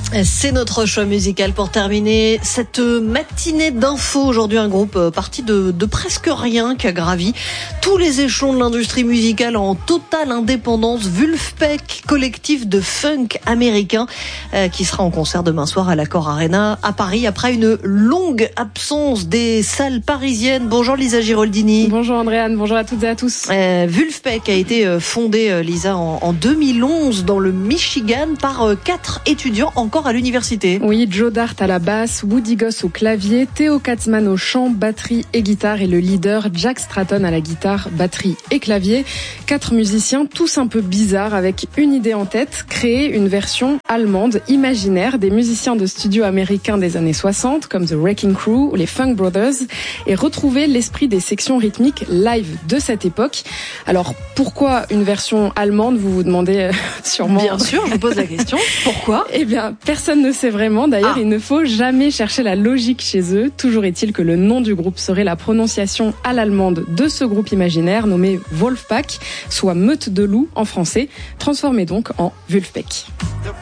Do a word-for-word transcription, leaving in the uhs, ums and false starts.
C'est notre choix musical pour terminer cette matinée d'infos. Aujourd'hui, un groupe parti de, de presque rien qui a gravi tous les échelons de l'industrie musicale en totale indépendance. Vulfpeck, collectif de funk américain, euh, qui sera en concert demain soir à l'Accor Arena à Paris après une longue absence des salles parisiennes. Bonjour Lisa Giroldini. Bonjour Andréane, bonjour à toutes et à tous. Euh, Vulfpeck a été fondé, Lisa, en, en deux mille onze dans le Michigan par euh, quatre étudiants encore à l'université. Oui, Joe Dart à la basse, Woody Goss au clavier, Theo Katzman au chant, batterie et guitare et le leader Jack Stratton à la guitare, batterie et clavier. Quatre musiciens tous un peu bizarres avec une idée en tête, créer une version allemande imaginaire des musiciens de studio américains des années soixante comme The Wrecking Crew ou les Funk Brothers et retrouver l'esprit des sections rythmiques live de cette époque. Alors pourquoi une version allemande, vous vous demandez sûrement. Bien sûr, je vous pose la question. Pourquoi ? Eh bien, personne ne sait vraiment. D'ailleurs, ah. il ne faut jamais chercher la logique chez eux. Toujours est-il que le nom du groupe serait la prononciation à l'allemande de ce groupe imaginaire nommé Wolfpack, soit meute de loups en français, transformé donc en Vulfpeck.